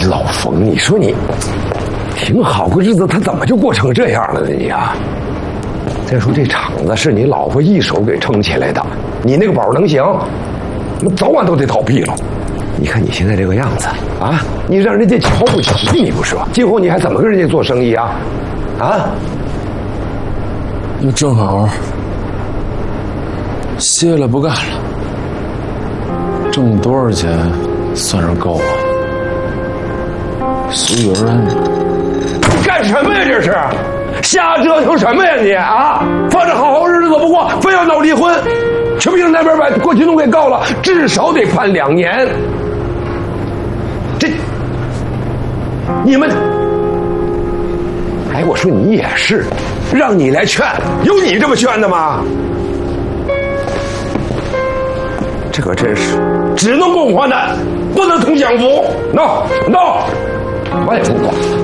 老冯，你说你挺好个日子，他怎么就过成这样了呢？你啊！再说这厂子是你老婆一手给撑起来的，你那个宝能行？那早晚都得倒闭了。你看你现在这个样子啊，你让人家瞧不起你不是吧？今后你还怎么跟人家做生意啊？啊？ 就正好歇了不干了，挣多少钱算是够啊？随遇而安。 干什么呀？这是瞎折腾什么呀你啊！放着好好日子不过，非要闹离婚，去不行那边把郭启东给告了，至少得判2年。这你们，哎，我说你也是，让你来劝，有你这么劝的吗？这可真是，只能共患难，不能同享福。闹，我也不管。